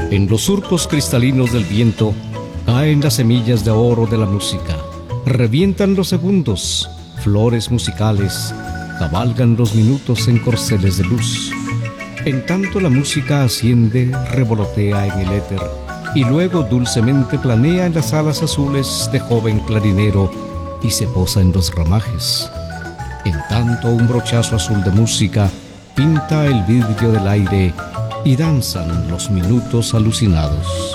En los surcos cristalinos del viento caen las semillas de oro de la música. Revientan los segundos, flores musicales, cabalgan los minutos en corceles de luz. En tanto la música asciende, revolotea en el éter y luego dulcemente planea en las alas azules de joven clarinero y se posa en los ramajes. En tanto un brochazo azul de música pinta el vidrio del aire y danzan los minutos alucinados.